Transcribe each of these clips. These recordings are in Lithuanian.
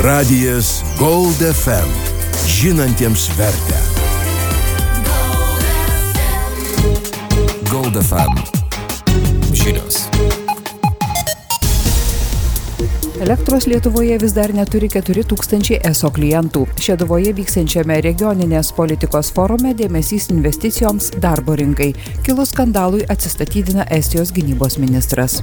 Radijas Gold FM. Žinantiems vertę. Gold FM. Žinios. Elektros Lietuvoje vis dar neturi 4000 ESO klientų. Šeduvoje vyksiančiame regioninės politikos forume dėmesys investicijoms darbo rinkai. Kilus skandalui atsistatydina Estijos gynybos ministras.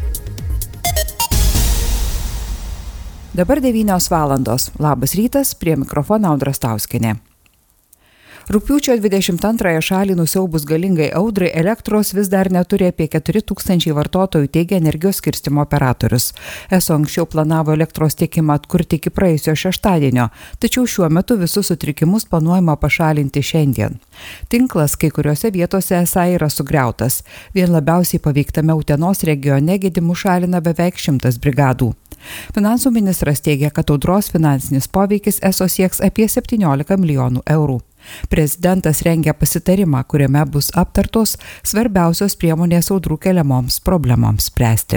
Dabar 9 valandos. Labas rytas, prie mikrofono Audra Stauskienė. Rugpjūčio 22 šalį nusiaubus galingai audrai, elektros vis dar neturi apie 4000 vartotojų, teigia energijos skirstymo operatorius. ESO anksčiau planavo elektros tiekimą atkurti iki praėjusio šeštadienio, tačiau šiuo metu visus sutrikimus planuojama pašalinti šiandien. Tinklas kai kuriuose vietose esą yra sugriautas. Vien labiausiai paveiktame Utenos regione gedimų šalina beveik 100 brigadų. Finansų ministras teigia, kad audros finansinis poveikis ESO sieks apie 17 milijonų eurų. Prezidentas rengia pasitarimą, kuriame bus aptartos svarbiausios priemonės audrų keliamoms problemoms spręsti.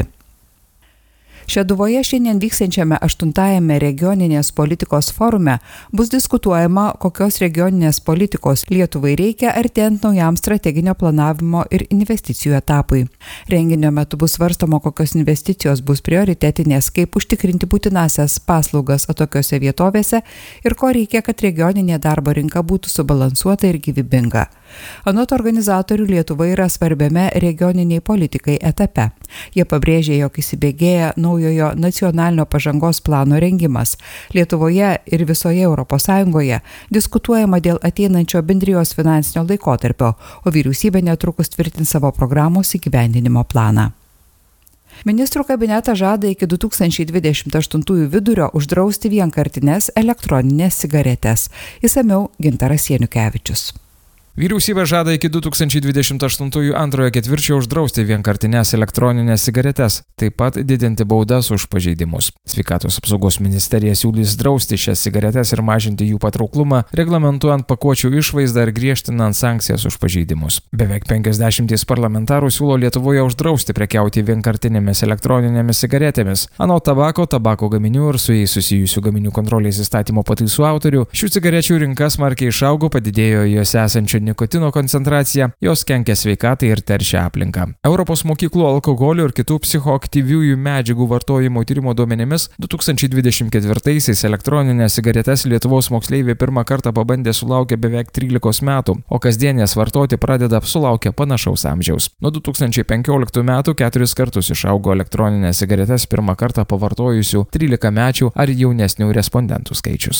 Šeduvoje šiandien vyksiančiame 8-ajame regioninės politikos forume bus diskutuojama, kokios regioninės politikos Lietuvai reikia artėjant naujam strateginio planavimo ir investicijų etapui. Renginio metu bus svarstoma, kokios investicijos bus prioritetinės, kaip užtikrinti būtinasias paslaugas atokiose vietovėse ir ko reikia, kad regioninė darbo rinka būtų subalansuota ir gyvybinga. Anot organizatorių, Lietuva yra svarbiame regioniniai politikai etape. Jie pabrėžė, jog įsibėgėja naujojo nacionalinio pažangos plano rengimas. Lietuvoje ir visoje ES diskutuojama dėl ateinančio bendrijos finansinio laikotarpio, o vyriausybė netrukus tvirtins savo programos įgyvendinimo planą. Ministrų kabinetas žada iki 2028 vidurio uždrausti vienkartines elektroninės cigaretes. Išsamiau Gintaras Janukevičius. Vyriausybė žada iki 2028 antrojo ketvirčio uždrausti vienkartines elektroninės cigaretes, taip pat didinti baudas už pažeidimus. Sveikatos apsaugos ministerija siūlys drausti šias cigaretes ir mažinti jų patrauklumą, reglamentuojant pakuočių išvaizdą ir griežtinant sankcijas už pažeidimus. Beveik 50 parlamentarų siūlo Lietuvoje uždrausti prekiauti vienkartinėmis elektroninėmis cigaretėmis. Anot tabako gaminių ir su jais susijusių gaminių kontrolės įstatymo pataisų autorių, šių cigarečių rinka smarkiai išaugo, padidėjo jose esančio nikotino koncentracija, jos kenkia sveikatai ir teršia aplinką. Europos mokyklų alkoholio ir kitų psichoaktyviųjų medžiagų vartojimo tyrimo duomenimis 2024-aisiais elektroninės cigaretes Lietuvos moksleiviai pirmą kartą pabandė sulaukę beveik 13 metų, o kasdienės vartoti pradeda sulaukę panašaus amžiaus. Nuo 2015 metų 4 kartus išaugo elektroninės cigaretes pirmą kartą pavartojusių 13-mečių ar jaunesnių respondentų skaičius.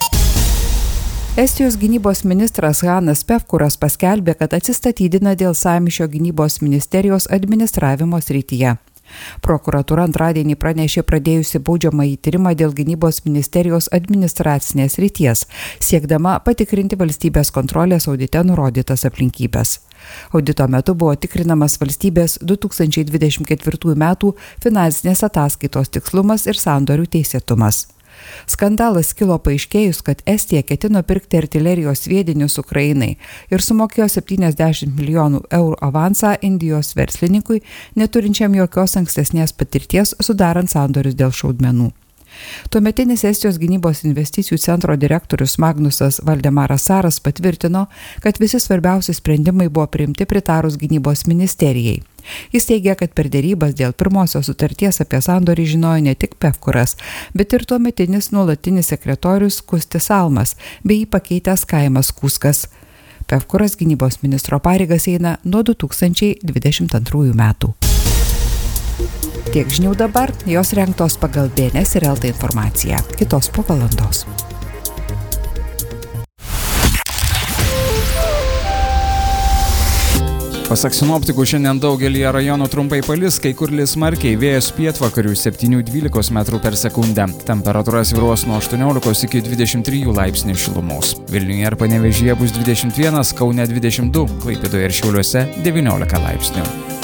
Estijos gynybos ministras Hannas Pevkuras paskelbė, kad atsistatydina dėl Sąjūdžio gynybos ministerijos administravimo srityje. Prokuratūra antradienį pranešė pradėjusi baudžiamąjį tyrimą dėl gynybos ministerijos administracinės srities, siekdama patikrinti valstybės kontrolės audite nurodytas aplinkybes. Audito metu buvo tikrinamas valstybės 2024 metų finansinės ataskaitos tikslumas ir sandorių teisėtumas. Skandalas kilo paaiškėjus, kad Estija ketino pirkti artilerijos sviedinius Ukrainai ir sumokėjo 70 milijonų eurų avansą Indijos verslininkui, neturinčiam jokios ankstesnės patirties sudarant sandorius dėl šaudmenų. Tuometinis Estijos gynybos investicijų centro direktorius Magnusas Valdemaras Saras patvirtino, kad visi svarbiausi sprendimai buvo priimti pritarus gynybos ministerijai. Jis teigia, kad per derybas dėl pirmosios sutarties apie sandorį žinojo ne tik Pevkuras, bet ir tuometinis nuolatinis sekretorius Kustis Almas bei jį pakeitęs Kaimas Kuskas. Pevkuras gynybos ministro pareigas eina nuo 2022 metų. Tiek žinių dabar, jos rengtos pagal BNS ir LT informaciją. Kitos po valandos. Pasak sinoptikų, šiandien daugelį rajonų trumpai palis, kai kur lis smarkiai, vėjas pietvakarių 7-12 metrų per sekundę. Temperatūra svyruos nuo 18 iki 23 laipsnių šilumos. Vilniuje ir Panevėžyje bus 21, Kaune 22, Klaipėdoje ir Šiauliuose 19 laipsnių.